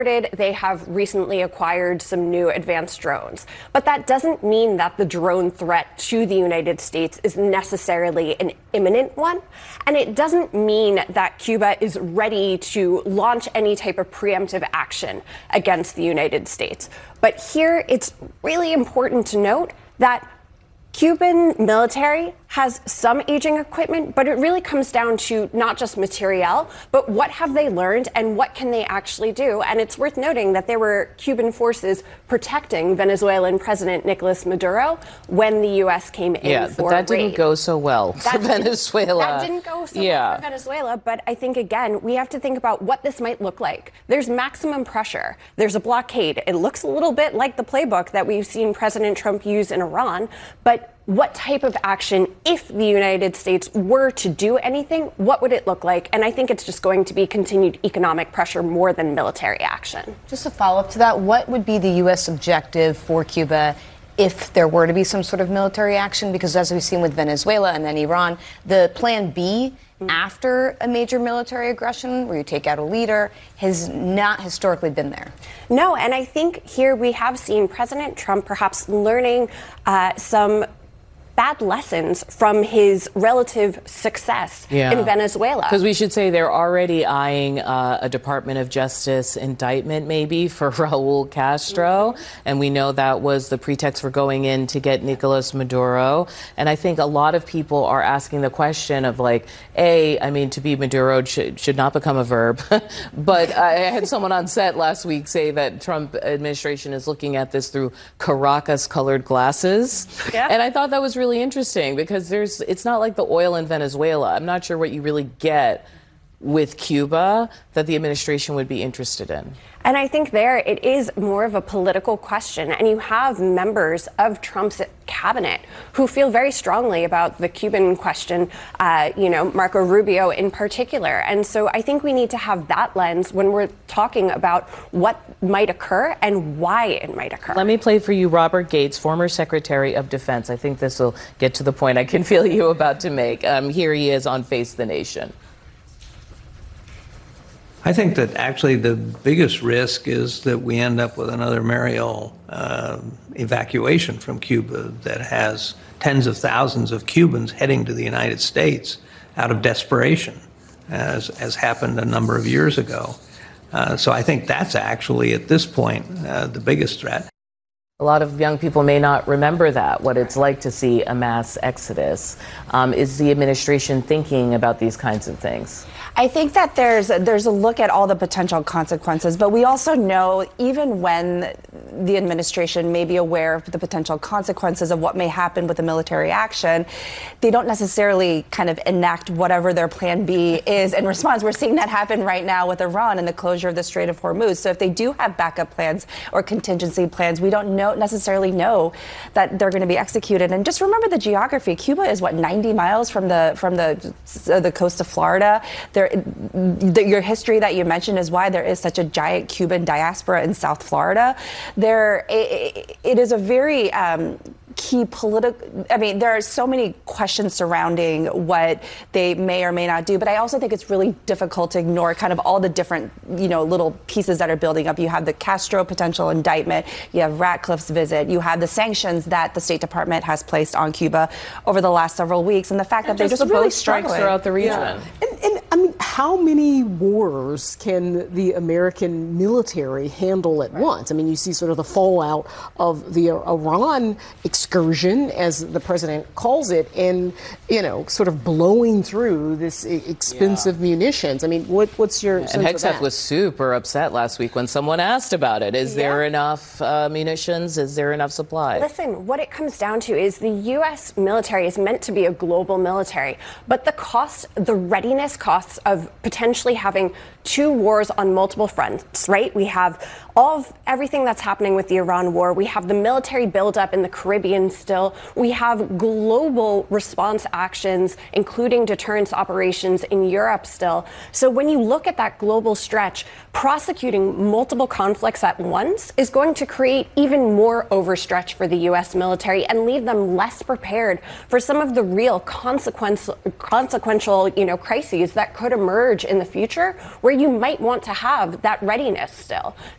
They have recently acquired some new advanced drones. But that doesn't mean that the drone threat to the United States is necessarily an imminent one. And it doesn't mean that Cuba is ready to launch any type of preemptive action against the United States. But here it's really important to note that Cuban military has some aging equipment, but it really comes down to not just materiel, but what have they learned and what can they actually do? And it's worth noting that there were Cuban forces protecting Venezuelan President Nicolas Maduro when the U.S. came in for a raid. But that didn't go so well for Venezuela. That didn't go so well for Venezuela, but I think, again, we have to think about what this might look like. There's maximum pressure. There's a blockade. It looks a little bit like the playbook that we've seen President Trump use in Iran, but what type of action, if the United States were to do anything, what would it look like? And I think it's just going to be continued economic pressure more than military action. Just a follow-up to that, what would be the U.S. objective for Cuba if there were to be some sort of military action? Because as we've seen with Venezuela and then Iran, the plan B after a major military aggression where you take out a leader has not historically been there. No, and I think here we have seen President Trump perhaps learning some bad lessons from his relative success in Venezuela. Because we should say they're already eyeing a Department of Justice indictment maybe for Raul Castro. And we know that was the pretext for going in to get Nicolas Maduro. And I think a lot of people are asking the question of like, to be Maduro should not become a verb. But I had someone on set last week say that Trump administration is looking at this through Caracas colored glasses. Yeah. And I thought that was really interesting because it's not like the oil in Venezuela. I'm not sure what you really get with Cuba that the administration would be interested in. And I think there it is more of a political question. And you have members of Trump's cabinet who feel very strongly about the Cuban question, Marco Rubio in particular. And so I think we need to have that lens when we're talking about what might occur and why it might occur. Let me play for you Robert Gates, former Secretary of Defense. I think this will get to the point I can feel you about to make. Here he is on Face the Nation. I think that actually the biggest risk is that we end up with another Mariel evacuation from Cuba that has tens of thousands of Cubans heading to the United States out of desperation, as happened a number of years ago. So I think that's actually, at this point, the biggest threat. A lot of young people may not remember that, what it's like to see a mass exodus. Is the administration thinking about these kinds of things? I think that there's a look at all the potential consequences, but we also know even when the administration may be aware of the potential consequences of what may happen with a military action, they don't necessarily kind of enact whatever their plan B is in response. We're seeing that happen right now with Iran and the closure of the Strait of Hormuz. So if they do have backup plans or contingency plans, we don't necessarily know that they're going to be executed. And just remember the geography. Cuba is 90 miles from the coast of Florida. Your history that you mentioned is why there is such a giant Cuban diaspora in South Florida. It is a very key political. I mean, there are so many questions surrounding what they may or may not do, but I also think it's really difficult to ignore kind of all the different, little pieces that are building up. You have the Castro potential indictment, you have Ratcliffe's visit, you have the sanctions that the State Department has placed on Cuba over the last several weeks, and the fact that they're just really struggling throughout the region. Yeah. And I mean, how many wars can the American military handle at once? I mean, you see sort of the fallout of the Iran excursion, as the president calls it, and, sort of blowing through this expensive munitions. I mean, what's your sense of that? And Hegseth was super upset last week when someone asked about it. Is there enough munitions? Is there enough supply? Listen, what it comes down to is the U.S. military is meant to be a global military, but the readiness costs of potentially having two wars on multiple fronts, right? We have everything that's happening with the Iran war. We have the military buildup in the Caribbean still. We have global response actions, including deterrence operations in Europe still. So when you look at that global stretch, prosecuting multiple conflicts at once is going to create even more overstretch for the U.S. military and leave them less prepared for some of the real consequential, crises that could emerge emerge in the future where you might want to have that readiness still.